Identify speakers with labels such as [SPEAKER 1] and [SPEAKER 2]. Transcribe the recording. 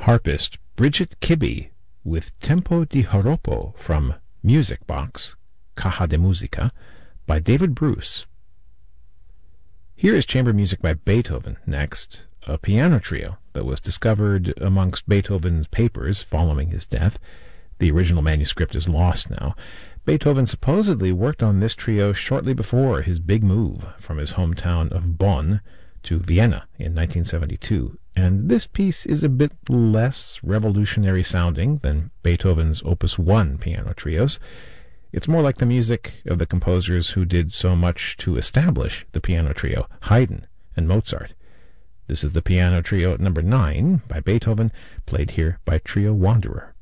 [SPEAKER 1] harpist Bridget Kibbe with Tempo di Joropo from Music Box, Caja de Musica, by David Bruce. Here is chamber music by Beethoven next, a piano trio that was discovered amongst Beethoven's papers following his death. The original manuscript is lost now. Beethoven supposedly worked on this trio shortly before his big move from his hometown of Bonn to Vienna in 1972, and this piece is a bit less revolutionary sounding than Beethoven's Opus 1 piano trios. It's more like the music of the composers who did so much to establish the piano trio, Haydn and Mozart. This is the piano trio at number 9 by Beethoven, played here by Trio Wanderer.